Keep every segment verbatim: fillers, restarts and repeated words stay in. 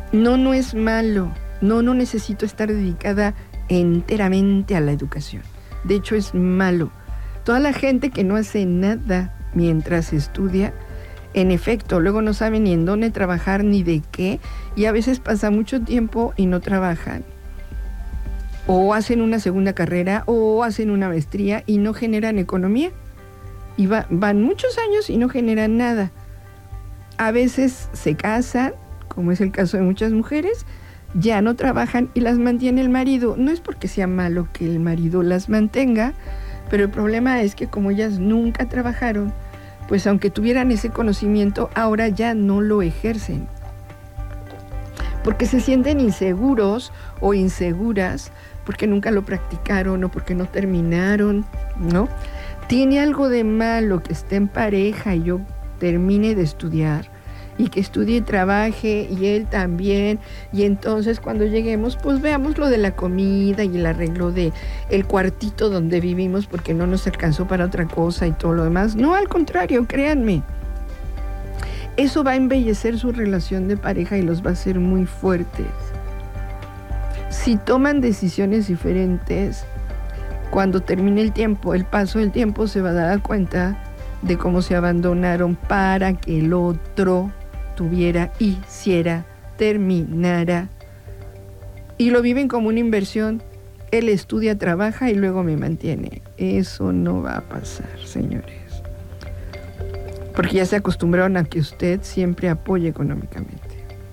No, no es malo. No, no necesito estar dedicada enteramente a la educación. De hecho, es malo. Toda la gente que no hace nada mientras estudia, en efecto, luego no saben ni en dónde trabajar ni de qué, y a veces pasa mucho tiempo y no trabajan. O hacen una segunda carrera o hacen una maestría y no generan economía. Y va, van muchos años y no generan nada. A veces se casan, como es el caso de muchas mujeres, ya no trabajan y las mantiene el marido. No es porque sea malo que el marido las mantenga, pero el problema es que como ellas nunca trabajaron, pues aunque tuvieran ese conocimiento, ahora ya no lo ejercen. Porque se sienten inseguros o inseguras, porque nunca lo practicaron o porque no terminaron, ¿no? Tiene algo de malo que esté en pareja y yo termine de estudiar, y que estudie y trabaje, y él también, y entonces cuando lleguemos, pues veamos lo de la comida y el arreglo de el cuartito donde vivimos porque no nos alcanzó para otra cosa y todo lo demás. No, al contrario, créanme. Eso va a embellecer su relación de pareja y los va a hacer muy fuertes. Si toman decisiones diferentes, cuando termine el tiempo, el paso del tiempo, se va a dar cuenta de cómo se abandonaron para que el otro tuviera, hiciera, terminara. Y lo viven como una inversión. Él estudia, trabaja y luego me mantiene. Eso no va a pasar, señores. Porque ya se acostumbraron a que usted siempre apoye económicamente.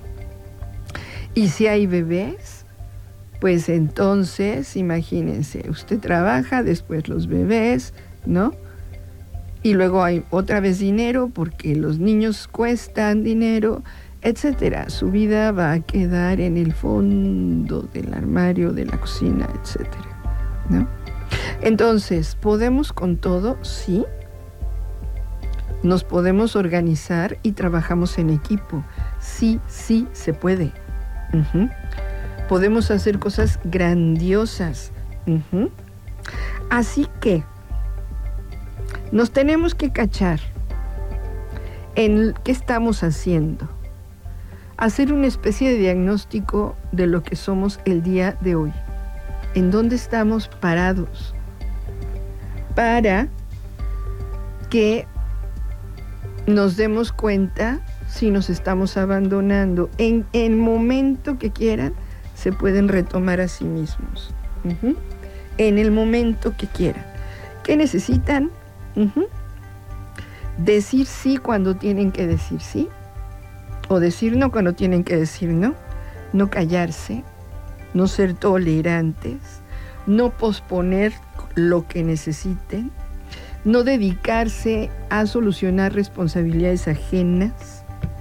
Y si hay bebés, pues entonces, imagínense, usted trabaja, después los bebés, ¿no? Y luego hay otra vez dinero porque los niños cuestan dinero, etcétera. Su vida va a quedar en el fondo del armario, de la cocina, etcétera, ¿no? Entonces, ¿podemos con todo? Sí. Nos podemos organizar y trabajamos en equipo. Sí, sí, se puede. Uh-huh. Podemos hacer cosas grandiosas. Uh-huh. Así que nos tenemos que cachar en qué estamos haciendo. Hacer una especie de diagnóstico de lo que somos el día de hoy. En dónde estamos parados. Para que nos demos cuenta si nos estamos abandonando. En el momento que quieran, se pueden retomar a sí mismos. Uh-huh. En el momento que quieran. ¿Qué necesitan? Uh-huh. Decir sí cuando tienen que decir sí, o decir no cuando tienen que decir no. No callarse, no ser tolerantes, no posponer lo que necesiten, no dedicarse a solucionar responsabilidades ajenas,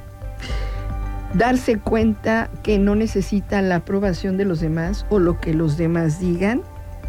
darse cuenta que no necesitan la aprobación de los demás o lo que los demás digan,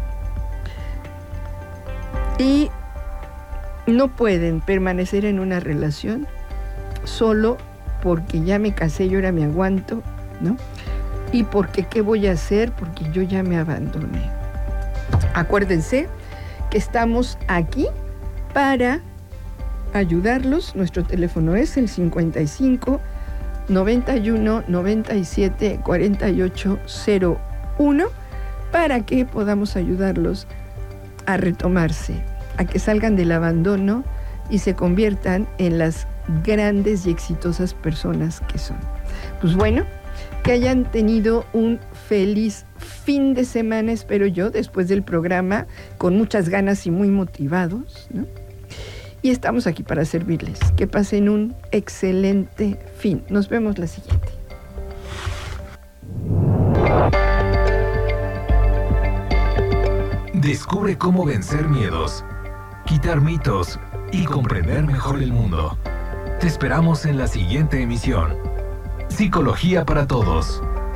y no pueden permanecer en una relación solo porque ya me casé y ahora me aguanto, ¿no? Y porque ¿qué voy a hacer? Porque yo ya me abandoné. Acuérdense que estamos aquí para ayudarlos. Nuestro teléfono es el cincuenta y cinco, noventa y uno, noventa y siete, cuarenta y ocho cero uno para que podamos ayudarlos a retomarse, a que salgan del abandono y se conviertan en las grandes y exitosas personas que son. Pues bueno, que hayan tenido un feliz fin de semana, espero yo, después del programa, con muchas ganas y muy motivados, ¿no? Y estamos aquí para servirles. Que pasen un excelente fin. Nos vemos la siguiente. Descubre cómo vencer miedos, quitar mitos y comprender mejor el mundo. Te esperamos en la siguiente emisión. Psicología para Todos.